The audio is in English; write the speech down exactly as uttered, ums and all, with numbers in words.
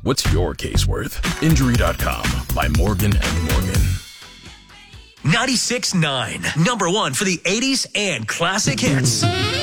What's your case worth? Injury dot com by Morgan and Morgan. ninety-six point nine, number one for the eighties and classic hits.